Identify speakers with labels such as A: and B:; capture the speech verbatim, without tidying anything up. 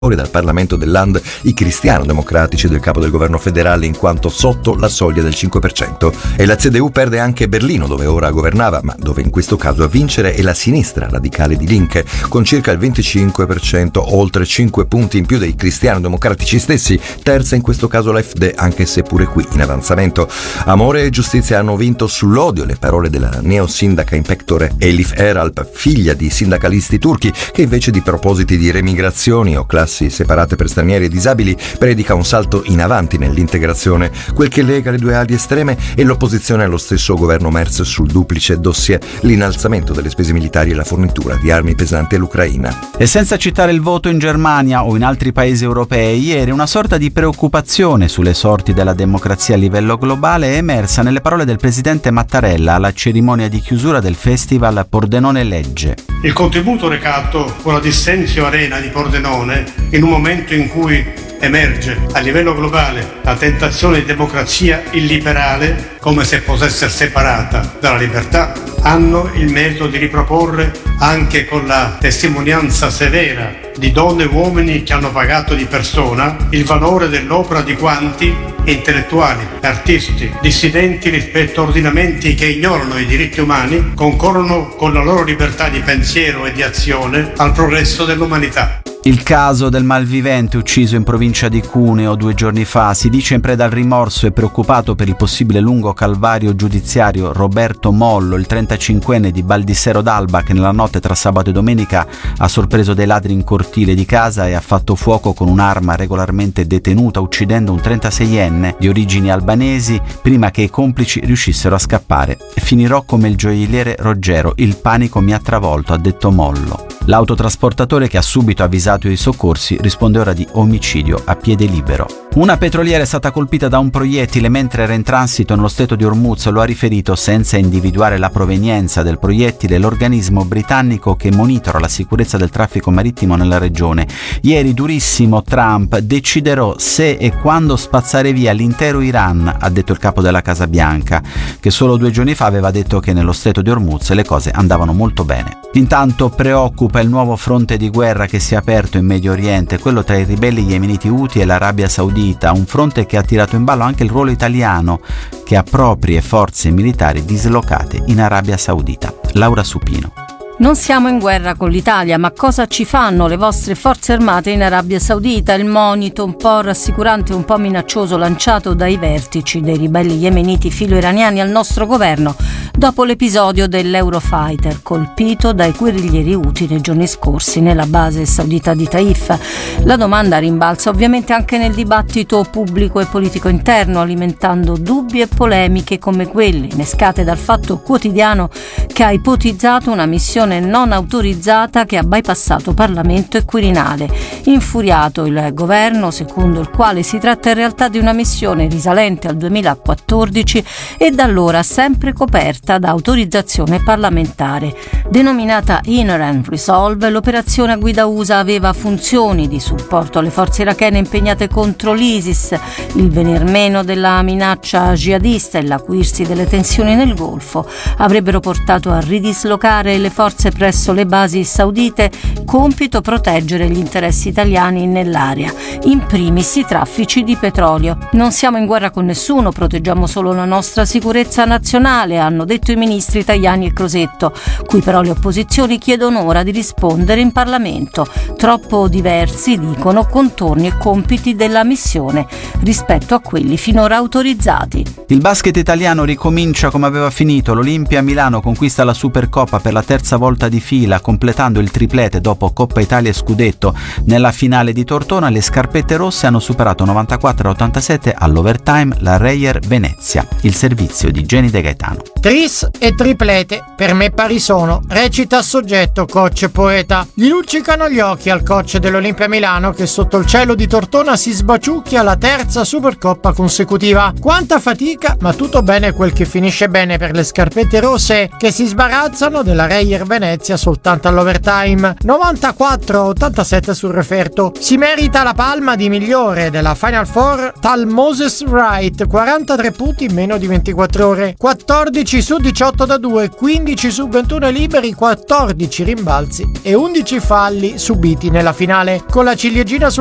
A: fuori dal Parlamento del Land i cristiano-democratici del capo del governo federale in quanto sotto la soglia del cinque per cento. E la C D U perde anche Berlino, dove ora governava, ma dove in questo caso a vincere è la sinistra radicale di Linke, con circa il venticinque per cento, oltre cinque punti in più dei cristiano-democratici stessi. Terza in questo caso l'A F D, anche se pure qui in avanzamento. Amore e giustizia hanno vinto sull'odio le parole della neo-sindaca in pectore Elif Eralp, figlia di sindacalisti turchi, che invece di propositi di remigrazioni o classi separate per stranieri e disabili predica un salto in avanti nell'integrazione. Quel che lega le due ali estreme è l'opposizione allo stesso governo Merz sul duplice dossier, l'innalzamento delle spese militari e la fornitura di armi pesanti all'Ucraina.
B: E senza citare il voto in Germania o in altri paesi europei, ieri una sorta di preoccupazione sulle sorti della democrazia a livello globale è emersa nelle parole del presidente Mattarella alla cerimonia di chiusura del festival Pordenone Legge.
C: Il contributo recato con la Dissensio Arena di Pordenone, in un momento in cui emerge a livello globale la tentazione di democrazia illiberale come se potesse essere separata dalla libertà, hanno il merito di riproporre, anche con la testimonianza severa di donne e uomini che hanno pagato di persona, il valore dell'opera di quanti, intellettuali, artisti, dissidenti rispetto a ordinamenti che ignorano i diritti umani, concorrono con la loro libertà di pensiero e di azione al progresso dell'umanità.
B: Il caso del malvivente ucciso in provincia di Cuneo due giorni fa si dice in preda al rimorso e preoccupato per il possibile lungo calvario giudiziario Roberto Mollo, il trentacinquenne di Baldissero d'Alba, che nella notte tra sabato e domenica ha sorpreso dei ladri in cortile di casa e ha fatto fuoco con un'arma regolarmente detenuta, uccidendo un trentaseienne di origini albanesi prima che i complici riuscissero a scappare. Finirò come il gioielliere Roggero, il panico mi ha travolto, ha detto Mollo. L'autotrasportatore, che ha subito avvisato i soccorsi, risponde ora di omicidio a piede libero. Una petroliera è stata colpita da un proiettile mentre era in transito nello stretto di Hormuz, lo ha riferito senza individuare la provenienza del proiettile l'organismo britannico che monitora la sicurezza del traffico marittimo nella regione. Ieri durissimo Trump: deciderò se e quando spazzare via l'intero Iran, ha detto il capo della Casa Bianca, che solo due giorni fa aveva detto che nello stretto di Hormuz le cose andavano molto bene. Intanto preoccupa il nuovo fronte di guerra che si è aperto in Medio Oriente, quello tra i ribelli yemeniti Houthi e l'Arabia Saudita, un fronte che ha tirato in ballo anche il ruolo italiano, che ha proprie forze militari dislocate in Arabia Saudita. Laura Supino.
D: Non siamo in guerra con l'Italia, ma cosa ci fanno le vostre forze armate in Arabia Saudita? Il monito un po' rassicurante e un po' minaccioso lanciato dai vertici dei ribelli yemeniti filo-iraniani al nostro governo dopo l'episodio dell'Eurofighter colpito dai guerriglieri Houthi nei giorni scorsi nella base saudita di Taif. La domanda rimbalza ovviamente anche nel dibattito pubblico e politico interno, alimentando dubbi e polemiche come quelle innescate dal Fatto Quotidiano, che ha ipotizzato una missione non autorizzata che ha bypassato Parlamento e Quirinale. Infuriato il governo, secondo il quale si tratta in realtà di una missione risalente al duemilaquattordici e da allora sempre coperta da autorizzazione parlamentare. Denominata Inherent Resolve, l'operazione a guida U S A aveva funzioni di supporto alle forze irachene impegnate contro l'ISIS, il venir meno della minaccia jihadista e l'acuirsi delle tensioni nel Golfo avrebbero portato a ridislocare le forze presso le basi saudite, compito proteggere gli interessi italiani nell'area, in primis i traffici di petrolio. Non siamo in guerra con nessuno, proteggiamo solo la nostra sicurezza nazionale, hanno detto i ministri Tajani e Crosetto, cui però le opposizioni chiedono ora di rispondere in Parlamento. Troppo diversi, dicono, contorni e compiti della missione rispetto a quelli finora autorizzati.
B: Il basket italiano ricomincia come aveva finito. L'Olimpia Milano conquista la Supercoppa per la terza volta di fila, completando il triplete dopo Coppa Italia e Scudetto. Nella finale di Tortona le scarpette rosse hanno superato novantaquattro a ottantasette all'overtime la Reyer Venezia. Il servizio di Jenny De Gaetano.
E: Tris e triplete per me pari sono, recita a soggetto coach poeta. Gli luccicano gli occhi al coach dell'Olimpia Milano, che sotto il cielo di Tortona si sbaciucchia la terza Supercoppa consecutiva. Quanta fatica, ma tutto bene quel che finisce bene per le scarpette rosse, che si sbarazzano della Reyer Venezia soltanto all'overtime. novantaquattro a ottantasette sul referto. Si merita la palma di migliore della Final Four tal Moses Wright, quarantatré punti in meno di ventiquattro ore. quattordici su su diciotto da due, quindici su ventuno liberi, quattordici rimbalzi e undici falli subiti nella finale. Con la ciliegina